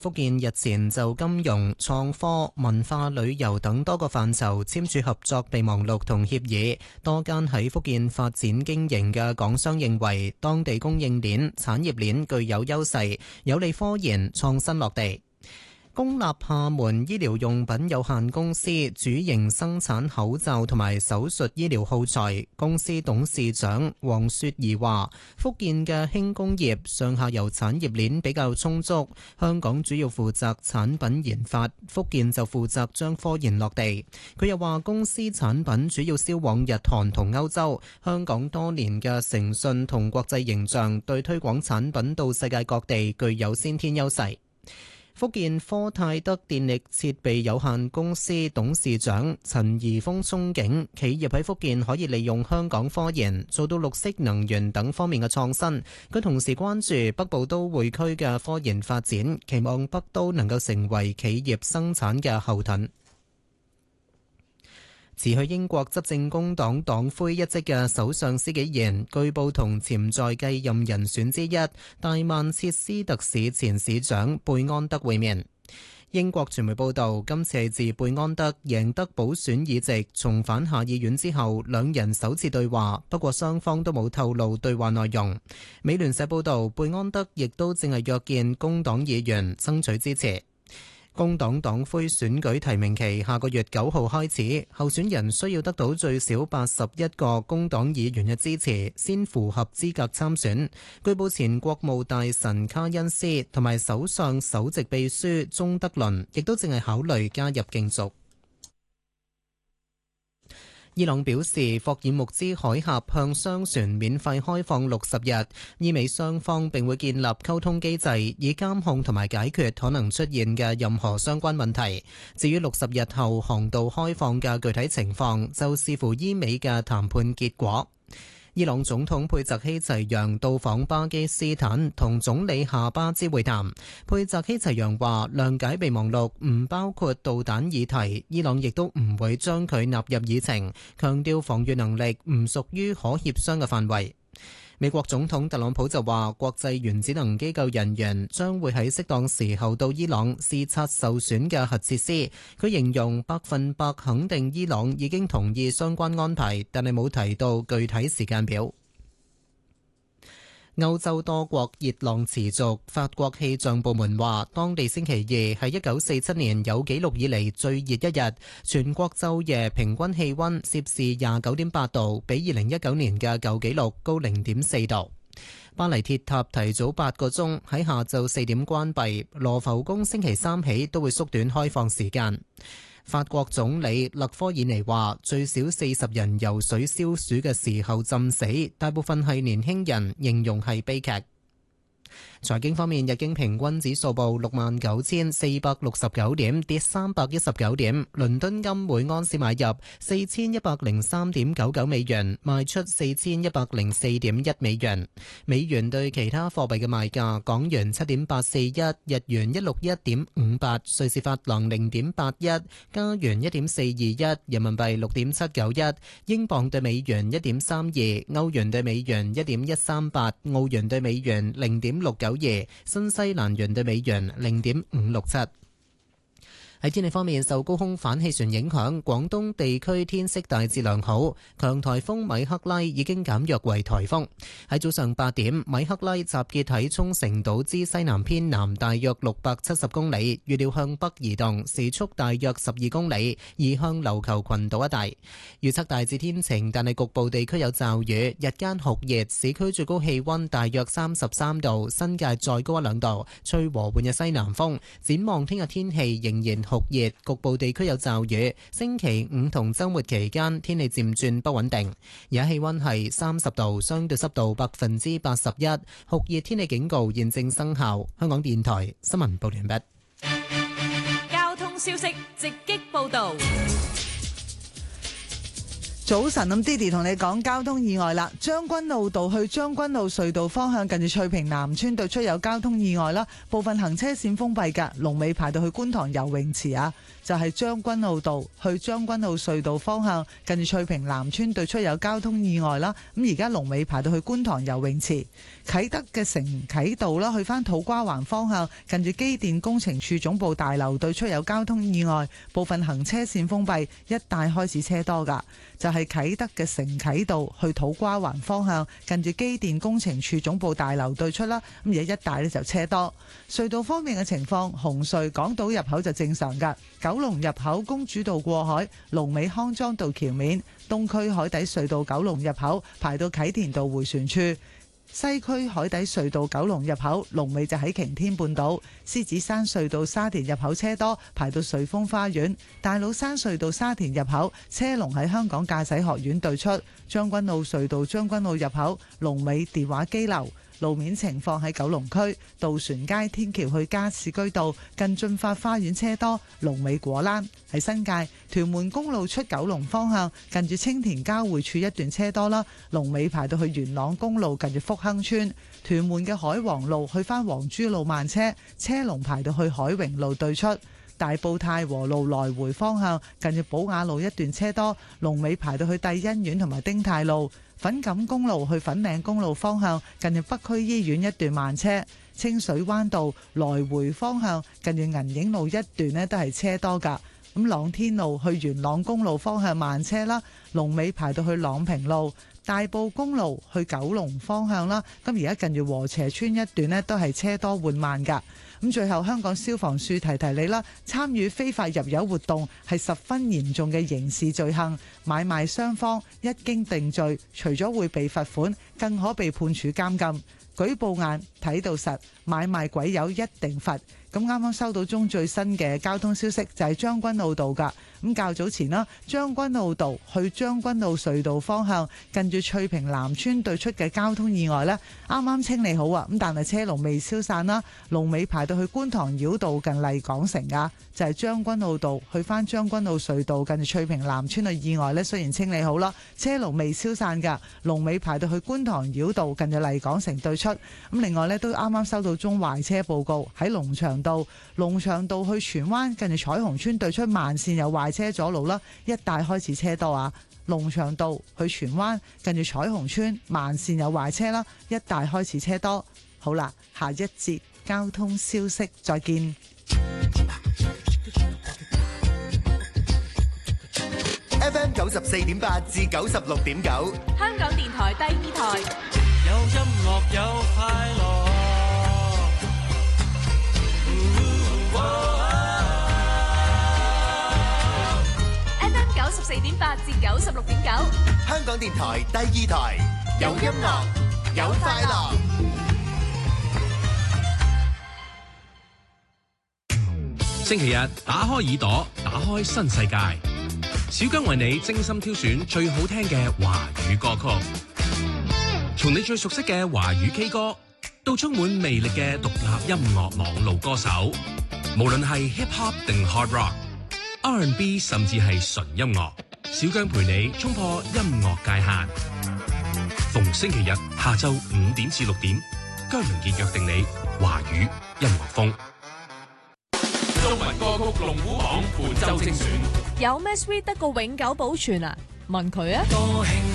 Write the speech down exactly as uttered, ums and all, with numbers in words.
福建日前就金融、創科、文化旅遊等多個範疇簽署合作備忘錄同協議。多間喺福建發展經營嘅港商認為，當地供應鏈、產業鏈具有優勢，有利科研創新落地。公立廈門醫療用品有限公司主營生產口罩同埋手術醫療耗材。公司董事長黃雪兒話：福建嘅輕工業上下游產業鏈比較充足，香港主要負責產品研發，福建就負責將科研落地。佢又話公司產品主要銷往日韓同歐洲，香港多年嘅誠信同國際形象對推廣產品到世界各地具有先天優勢。福建科泰德電力設備有限公司董事長陳怡峰憧憬企業喺福建可以利用香港科研做到綠色能源等方面嘅創新。佢同時關注北部都會區嘅科研發展，期望北都能夠成為企業生產嘅後盾。辭去英國執政工黨黨魁一職嘅首相施紀賢，據報同潛在繼任人選之一大曼徹斯特市前市長貝安德會面。英國傳媒報道，今次係自貝安德贏得補選議席重返下議院之後，兩人首次對話，不過雙方都冇透露對話內容。美聯社報道，貝安德亦都正係約見工黨議員爭取支持。工黨黨魁選舉提名期下個月九號開始，候選人需要得到最少八十一個工黨議員嘅支持，先符合資格參選。據報前國務大臣卡恩斯同埋首相首席秘書鍾德倫亦都正係考慮加入競逐。伊朗表示，霍爾木茲海峽向商船免費開放六十日，意味雙方並會建立溝通機制，以監控同埋解決可能出現嘅任何相關問題。至於六十日後航道開放嘅具體情況，就視乎伊美嘅談判結果。伊朗總統佩澤希齊揚到訪巴基斯坦，同總理夏巴茲會談。佩澤希齊揚話，諒解備忘錄唔包括導彈議題，伊朗亦都唔會將佢納入議程，強調防禦能力唔屬於可協商嘅範圍。美國總統特朗普就話，國際原子能機構人員將會喺適當時候到伊朗視察受損嘅核設施。佢形容百分百肯定伊朗已經同意相關安排，但係冇提到具體時間表。歐洲多國熱浪持續，法國氣象部門話，當地星期二係一九四七年有紀錄以嚟最熱一日，全國晝夜平均氣溫攝氏廿九點八度，比二零一九年嘅舊紀錄高零點四度。巴黎鐵塔提早八個鐘喺下晝四點關閉，羅浮宮星期三起都會縮短開放時間。法國總理勒科爾尼話，最少四十人游水消暑嘅時候浸死，大部分係年輕人，形容係悲劇。財經方面，日經平均指數報六萬九千四百六十九點，跌三百一十九點。倫敦金每安士買入四千一百零三點九九美元，賣出四千一百零四點一美元。美元對其他貨幣嘅賣價：港元七點八四一，日元一六一點五八，瑞士法郎零點八一，加元一點四二一，人民幣六點七九一，英鎊對美元一點三二，歐元對美元一點一三八，澳元對美元零點六九。新西蘭元對美元零點五六七。喺天氣方面，受高空反氣旋影響，廣東地區天色大致良好。強颱風米克拉已經減弱為颱風。喺早上八點，米克拉集結喺沖繩島之西南偏南大約六百七十公里，預料向北移動，時速大約十二公里，移向琉球群島一帶。預測大致天晴，但係局部地區有驟雨，日間酷熱，市區最高氣溫大約三十三度，新界再高一兩度，吹和緩嘅西南風。展望聽日天氣仍然酷熱，局部地區有驟雨。星期五同周末期間天氣漸轉不穩定。而家氣溫係三十度，相對濕度百分之八十一，酷熱天氣警告現正生效。香港電台新聞報完畢。 交通消息直擊報道。 早晨，咁 Didi 同你講交通意外啦。將軍澳道去將軍澳隧道方向，近住翠屏南村對出有交通意外啦，部分行車線封閉噶，龍尾排到去觀塘游泳池啊。就係將軍澳道去將軍澳隧道方向，近住翠屏南村對出有交通意外啦。咁而家龍尾排到去觀塘游泳池。啟德嘅承啟道啦，去翻土瓜灣方向，近住機電工程處總部大樓對出有交通意外，部分行車線封閉，一帶開始車多噶。就係啟德嘅承啟道去土瓜灣方向，近住機電工程處總部大樓對出啦。咁而家一帶呢就車多。隧道方面嘅情況，紅隧港島入口就正常噶。九龍入口公主道過海，龍尾康莊道橋面，東區海底隧道九龍入口排到啟田道迴旋處。西區海底隧道九龍入口龍尾就喺擎天半島，獅子山隧道沙田入口車多排到瑞豐花園，大老山隧道沙田入口車龍喺香港駕駛學院對出，將軍澳隧道將軍澳入口龍尾電話機樓。路面情況喺九龍區渡船街天橋去加士居道近駿發花園車多，龍尾果欄。喺新界屯門公路出九龍方向近住青田交匯處一段車多啦，龍尾排到去元朗公路近住福亨村。屯門嘅海皇路去返黃珠路慢車，車龍排到去海榮路對出。大埔太和路來回方向近住寶雅路一段車多，龍尾排到去帝欣苑同埋丁太路。粉錦公路去粉嶺公路方向近住北區醫院一段慢車。清水灣道來回方向近住銀影路一段呢都係車多噶。咁朗天路去元朗公路方向慢車啦，龍尾排到去朗平路。大埔公路去九龍方向啦，咁而家近住禾輋村一段呢都係車多緩慢噶。咁最後香港消防處提提你啦，參與非法入油活動係十分嚴重嘅刑事罪行，買賣雙方一經定罪，除咗會被罰款，更可被判處監禁。舉報眼睇到實，買賣鬼油一定罰。咁啱啱收到中最新嘅交通消息，就係將軍澳道噶。咁較早前啦，將軍澳道去將軍澳隧道方向，近住翠屏南村對出嘅交通意外呢，啱啱清理好啊。咁但係車龍未消散啦，龍尾排到去觀塘繞道近麗港城啊。就係將軍澳道去翻將軍澳隧道近住翠屏南村嘅意外呢，雖然清理好啦，車龍未消散噶，龍尾排到去觀塘繞道近住麗港城對出。咁另外呢，都啱啱收到中壞車報告，喺龍翔道龍翔道去荃灣近住彩虹村對出慢線有壞車阻路啦，一帶開始車多啊。龍翔道去荃灣近住彩虹村慢線有壞車啦，一帶開始車多。好啦，下一節交通消息再見。 F M 九十四點八至九十六點九， 香港電台第二台。 有音樂有快樂。 F M 九十四點八至九十六點九， 香港電台第二台，有音樂有快樂。 星期日打開耳朵，打開新世界。小姜為你精心挑選最好聽嘅華語歌曲，從你最熟悉嘅華語 K 歌，到充滿魅力嘅獨立音樂網路歌手，無論係 hip hop 定 hard rock、R and B 甚至係純音樂，小姜陪你衝破音樂界限。逢星期日下晝五點至六點，姜明傑約定你華語音樂風。 中文歌曲龍虎榜本周精選， 有咩 sweet 得個永久保存啊？問佢啊！